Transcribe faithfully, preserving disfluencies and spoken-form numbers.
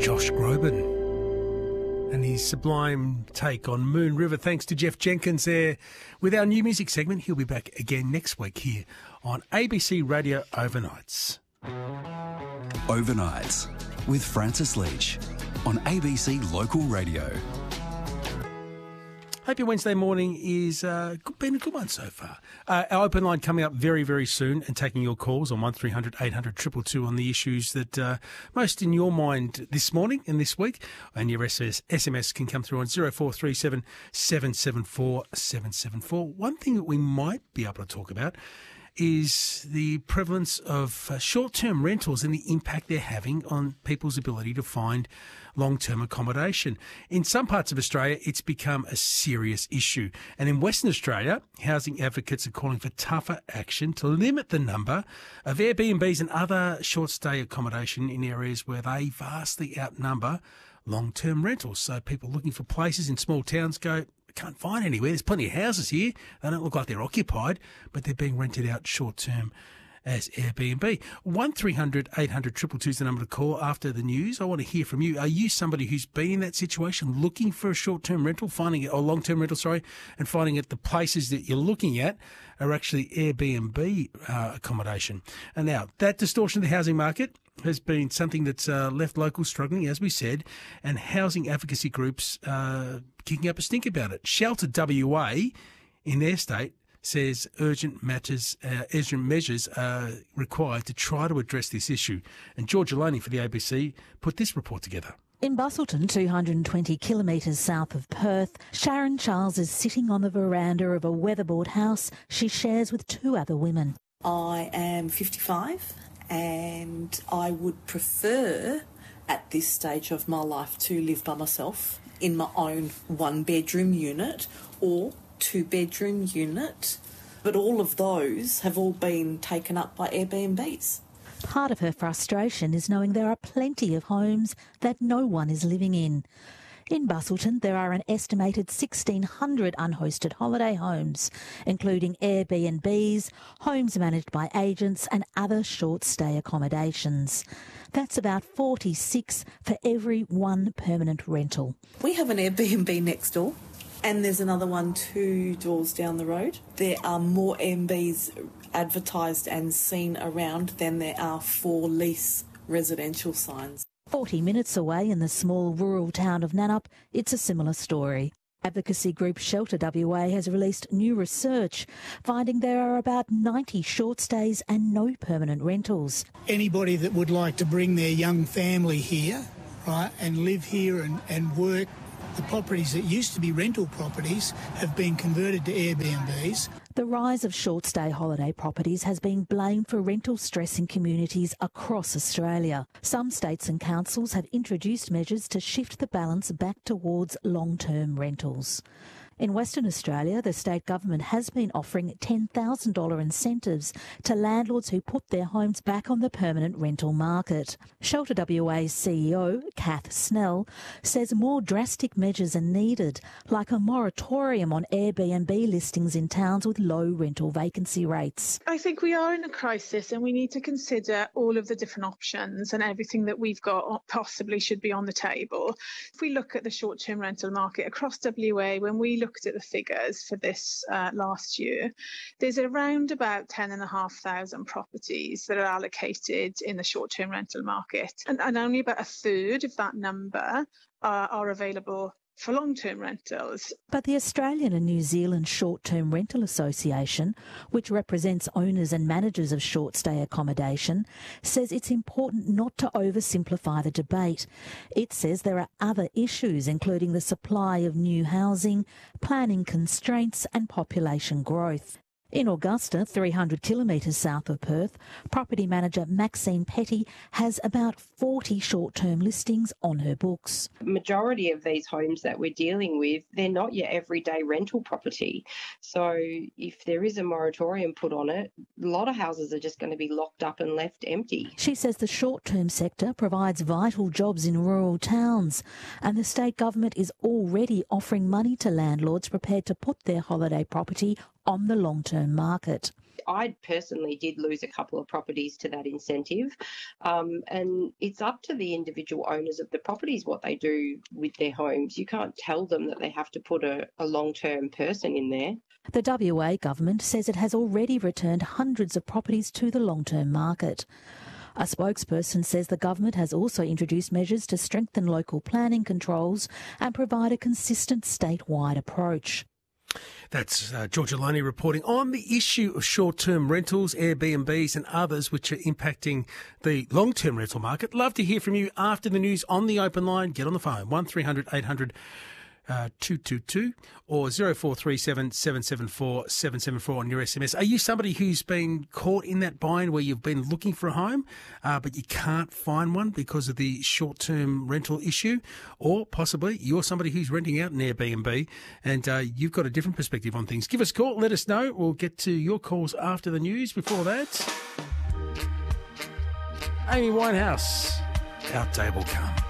Josh Groban and his sublime take on Moon River. Thanks to Jeff Jenkins there with our new music segment. He'll be back again next week here on A B C Radio Overnights. Overnights with Francis Leach on A B C Local Radio. Hope your Wednesday morning is uh, been a good one so far. Uh, our open line coming up very, very soon and taking your calls on one three hundred eight hundred two two two on the issues that uh, most in your mind this morning and this week. And your S M S can come through on zero four three seven seven seven four seven seven four. One thing that we might be able to talk about is the prevalence of uh, short-term rentals and the impact they're having on people's ability to find long-term accommodation. In some parts of Australia, it's become a serious issue. And in Western Australia, housing advocates are calling for tougher action to limit the number of Airbnbs and other short-stay accommodation in areas where they vastly outnumber long-term rentals. So people looking for places in small towns go, can't find anywhere. There's plenty of houses here. They don't look like they're occupied, but they're being rented out short-term as Airbnb. one three hundred eight hundred two two two is the number to call after the news. I want to hear from you. Are you somebody who's been in that situation, looking for a short-term rental, finding it, or long-term rental, sorry, and finding that the places that you're looking at are actually Airbnb uh, accommodation? And now, that distortion of the housing market has been something that's uh, left locals struggling, as we said, and housing advocacy groups uh, kicking up a stink about it. Shelter W A, in their state, says urgent matters, uh, urgent measures are required to try to address this issue. And George Aloni for the A B C put this report together. In Busselton, two hundred twenty kilometres south of Perth, Sharon Charles is sitting on the veranda of a weatherboard house she shares with two other women. I am fifty-five and I would prefer at this stage of my life to live by myself in my own one-bedroom unit or two-bedroom unit, but all of those have all been taken up by Airbnbs. Part of her frustration is knowing there are plenty of homes that no one is living in. In Busselton, there are an estimated sixteen hundred unhosted holiday homes, including Airbnbs, homes managed by agents and other short-stay accommodations. That's about forty-six for every one permanent rental. We have an Airbnb next door, and there's another one two doors down the road. There are more Airbnbs advertised and seen around than there are for lease residential signs. forty minutes away in the small rural town of Nannup, it's a similar story. Advocacy group Shelter W A has released new research, finding there are about ninety short stays and no permanent rentals. Anybody that would like to bring their young family here, right, and live here and, and work, the properties that used to be rental properties have been converted to Airbnbs. The rise of short-stay holiday properties has been blamed for rental stress in communities across Australia. Some states and councils have introduced measures to shift the balance back towards long-term rentals. In Western Australia, the state government has been offering ten thousand dollars incentives to landlords who put their homes back on the permanent rental market. Shelter W A's C E O, Kath Snell, says more drastic measures are needed, like a moratorium on Airbnb listings in towns with low rental vacancy rates. I think we are in a crisis and we need to consider all of the different options, and everything that we've got possibly should be on the table. If we look at the short-term rental market across W A, when we looked at the figures for this uh, last year, there's around about ten and a half thousand properties that are allocated in the short-term rental market, and, and only about a third of that number uh, are available for long-term rentals. But the Australian and New Zealand Short-Term Rental Association, which represents owners and managers of short-stay accommodation, says it's important not to oversimplify the debate. It says there are other issues, including the supply of new housing, planning constraints and population growth. In Augusta, three hundred kilometres south of Perth, property manager Maxine Petty has about forty short-term listings on her books. The majority of these homes that we're dealing with, they're not your everyday rental property. So if there is a moratorium put on it, a lot of houses are just going to be locked up and left empty. She says the short-term sector provides vital jobs in rural towns, and the state government is already offering money to landlords prepared to put their holiday property on the long-term market. I personally did lose a couple of properties to that incentive, um, and it's up to the individual owners of the properties what they do with their homes. You can't tell them that they have to put a, a long-term person in there. The W A government says it has already returned hundreds of properties to the long-term market. A spokesperson says the government has also introduced measures to strengthen local planning controls and provide a consistent statewide approach. That's uh, Georgia Loney reporting on the issue of short-term rentals, Airbnbs and others which are impacting the long-term rental market. Love to hear from you after the news on the open line. Get on the phone, one three hundred eight hundred two two two or zero four three seven seven seven four seven seven four on your S M S. Are you somebody who's been caught in that bind where you've been looking for a home uh, but you can't find one because of the short-term rental issue? Or possibly you're somebody who's renting out an Airbnb and uh, you've got a different perspective on things. Give us a call, let us know. We'll get to your calls after the news. Before that, Amy Winehouse, Our Day Will Come.